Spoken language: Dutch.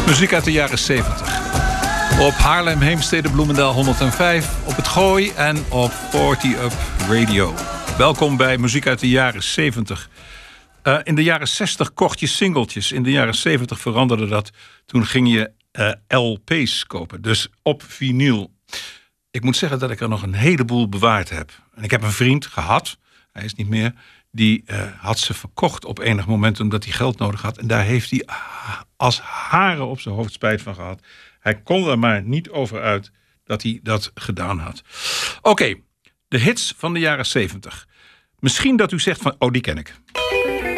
Muziek uit de jaren 70. Op Haarlem, Heemstede, Bloemendaal 105. Op het Gooi en op 40 Up Radio. Welkom bij Muziek uit de jaren 70. In de jaren 60 kocht je singeltjes. In de jaren 70 veranderde dat. Toen ging je LP's kopen. Dus op vinyl. Ik moet zeggen dat ik er nog een heleboel bewaard heb. En ik heb een vriend gehad. Hij is niet meer. Die had ze verkocht op enig moment omdat hij geld nodig had. En daar heeft hij als haren op zijn hoofd spijt van gehad. Hij kon er maar niet over uit dat hij dat gedaan had. Oké, de hits van de jaren 70. Misschien dat u zegt van, oh, die ken ik.